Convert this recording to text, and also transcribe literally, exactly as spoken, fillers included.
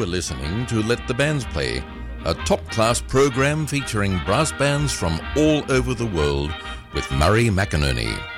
are listening to Let the Bands Play, a top-class program featuring brass bands from all over the world with Murray McInerney.